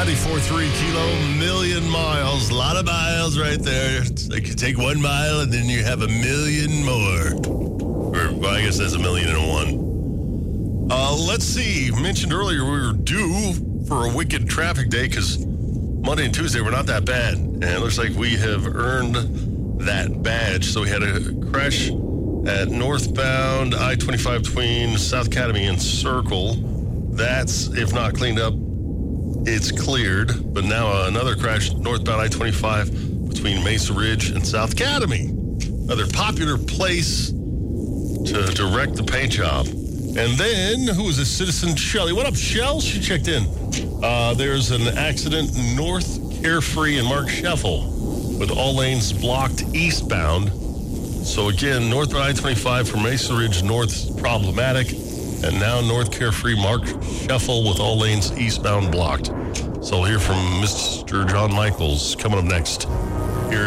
94.3 Kilo, million miles. A lot of miles right there. It's like you take 1 mile and then you have a million more. Or, well, I guess that's 1,000,001. Let's see. Mentioned earlier we were due for a wicked traffic day because Monday and Tuesday were not that bad. And it looks like we have earned that badge. So we had a crash at northbound I-25 between South Academy and Circle. That's, if not cleaned up, it's cleared. But now another crash northbound I-25 between Mesa Ridge and South Academy. Another popular place to wreck the paint job. And then, who was this? Citizen Shelley. What up, Shell? She checked in. There's an accident north Carefree and Mark Scheffel with all lanes blocked eastbound. So again, northbound I-25 from Mesa Ridge north problematic. And now north Carefree, Mark Scheffel with all lanes eastbound blocked. So we'll hear from Mr. John Michaels coming up next.